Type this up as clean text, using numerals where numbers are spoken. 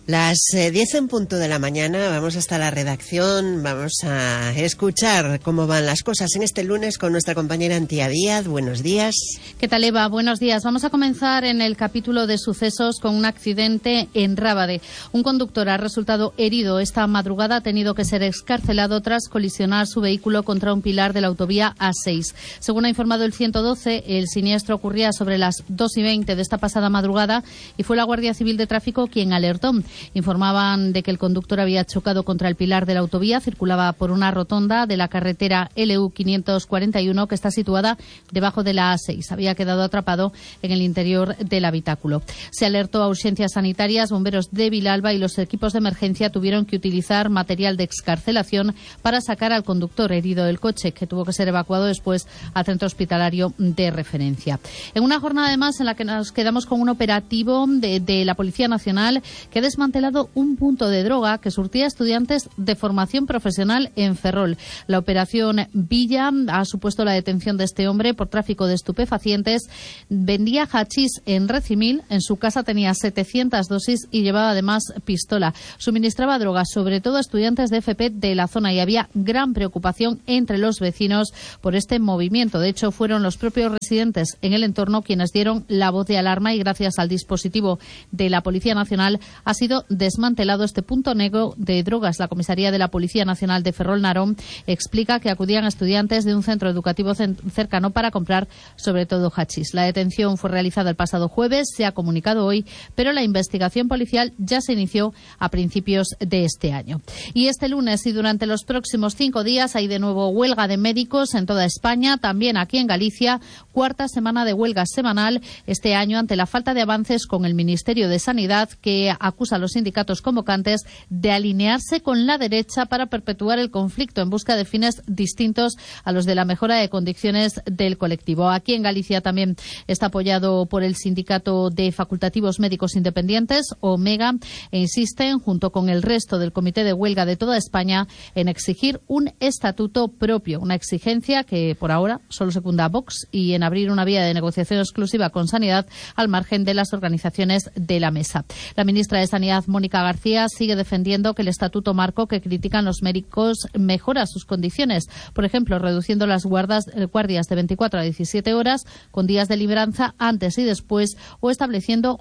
Las 10 en punto de la mañana, vamos hasta la redacción, vamos a escuchar cómo van las cosas en este lunes con nuestra compañera Antía Díaz. Buenos días. ¿Qué tal, Eva? Buenos días. Vamos a comenzar en el capítulo de sucesos con un accidente en Rábade. Un conductor ha resultado herido esta madrugada, ha tenido que ser excarcelado tras colisionar su vehículo contra un pilar de la autovía A6. Según ha informado el 112, el siniestro ocurría sobre las 2:20 de esta pasada madrugada y fue la Guardia Civil de Tráfico quien alertó. Informaban de que el conductor había chocado contra el pilar de la autovía, circulaba por una rotonda de la carretera LU 541 que está situada debajo de la A6. Había quedado atrapado en el interior del habitáculo. Se alertó a urgencias sanitarias, bomberos de Vilalba y los equipos de emergencia tuvieron que utilizar material de excarcelación para sacar al conductor herido del coche, que tuvo que ser evacuado después al centro hospitalario de referencia. En una jornada además en la que nos quedamos con un operativo de la Policía Nacional que ha desmantelado un punto de droga que surtía a estudiantes de formación profesional en Ferrol. La operación Villa ha supuesto la detención de este hombre por tráfico de estupefacientes. Vendía hachís en Recimil, en su casa tenía 700 dosis y llevaba además pistola. Suministraba drogas sobre todo a estudiantes de FP de la zona y había gran preocupación entre los vecinos por este movimiento. De hecho, fueron los propios residentes en el entorno quienes dieron la voz de alarma y gracias al dispositivo de la Policía Nacional ha sido desmantelado este punto negro de drogas. La comisaría de la Policía Nacional de Ferrol Narón explica que acudían estudiantes de un centro educativo cercano para comprar sobre todo hachís. La detención fue realizada el pasado jueves, se ha comunicado hoy, pero la investigación policial ya se inició a principios de este año. Y este lunes y durante los próximos 5 días hay de nuevo huelga de médicos en toda España, también aquí en Galicia, cuarta semana de huelga semanal este año ante la falta de avances con el Ministerio de Sanidad, que acusa a los sindicatos convocantes de alinearse con la derecha para perpetuar el conflicto en busca de fines distintos a los de la mejora de condiciones del colectivo. Aquí en Galicia también está apoyado por el Sindicato de Facultativos Médicos Independientes, OMEGA, e insisten, junto con el resto del Comité de Huelga de toda España, en exigir un estatuto propio, una exigencia que por ahora solo secunda a Vox, y en abrir una vía de negociación exclusiva con Sanidad al margen de las organizaciones de la mesa. La ministra de Sanidad, Mónica García, sigue defendiendo que el estatuto marco que critican los médicos mejora sus condiciones, por ejemplo, reduciendo las guardias de 24 a 17 horas con días de libranza antes y después o estableciendo